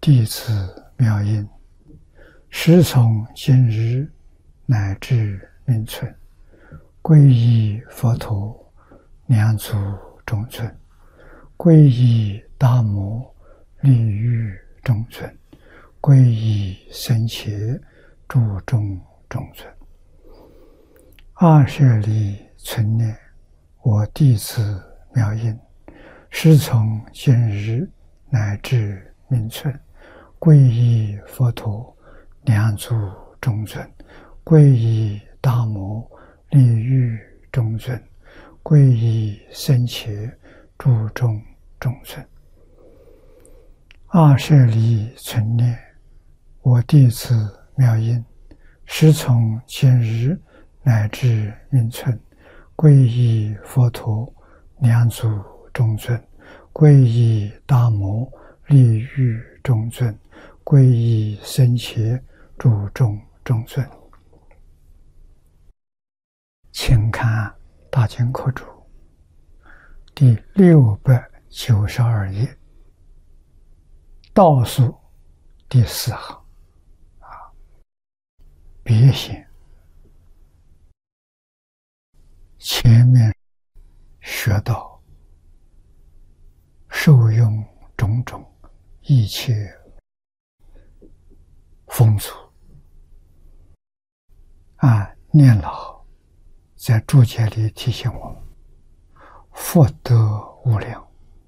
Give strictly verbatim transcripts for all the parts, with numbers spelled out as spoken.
弟子妙音，时从今日乃至命存，皈依佛陀，两足中尊；皈依大摩，利欲中尊；皈依僧伽，注重中尊。二舍利存念，我弟子妙音，时从今日乃至命存，皈依佛陀，两足中尊；皈依大摩，利欲中尊；皈依僧伽，注重中尊。二舍利存念，我弟子妙音，时从今日乃至命存，皈依佛陀，两足中尊；皈依大摩，利欲中尊；皈依僧伽，注重中尊。请看大经科注第六百九十二页，倒数第四行啊，别显。前面学到受用种种一切风俗啊，念老在注解里提醒我们，福德无量，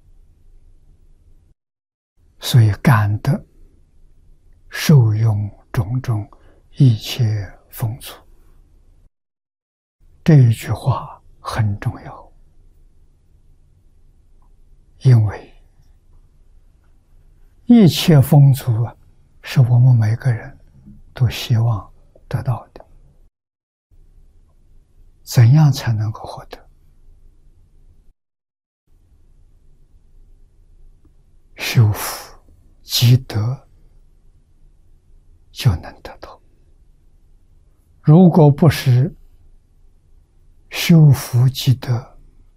所以感得受用种种一切风俗。这一句话很重要，因为一切风俗啊，是我们每个人都希望得到的。怎样才能够获得？修福积德就能得到。如果不是修福积德，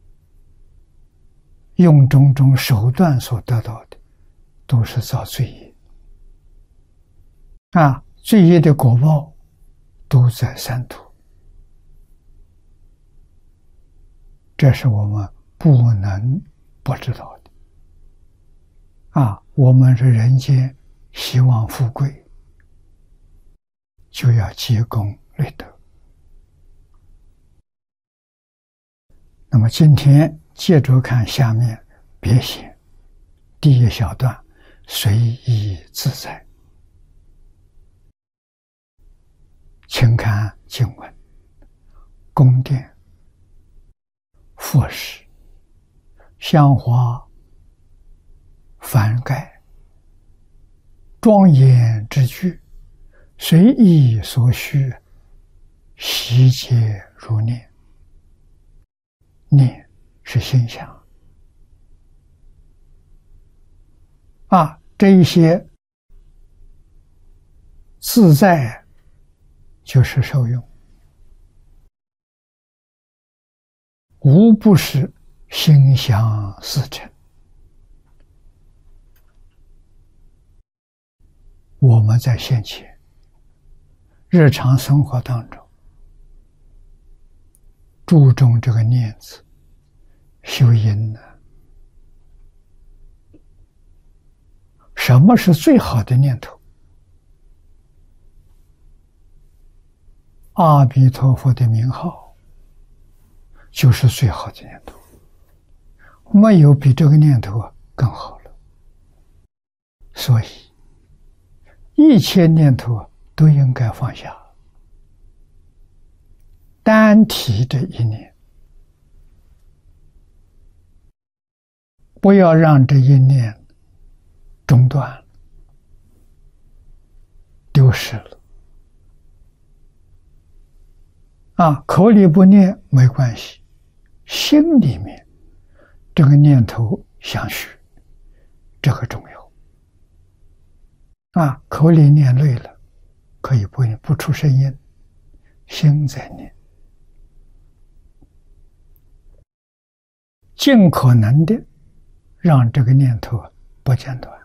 用种种手段所得到的，都是造罪业啊！罪业的果报都在三途，这是我们不能不知道的啊！我们是人间希望富贵，就要积功累德。那么今天接着看下面别显第一小段，随意自在。请看经文：宫殿、佛室、香花、幡盖、庄严之具，随意所需，悉皆如念。念是心想啊，这一些自在就是受用，无不是心想事成。我们在现前日常生活当中注重这个念字修因呢？什么是最好的念头？阿弥陀佛的名号就是最好的念头，没有比这个念头啊更好了。所以一切念头啊都应该放下，单提这一念，不要让这一念中断了，丢失了。啊，口里不念没关系，心里面这个念头相续，这个重要。啊，口里念累了，可以不不出声音，心在念，尽可能的让这个念头不间断。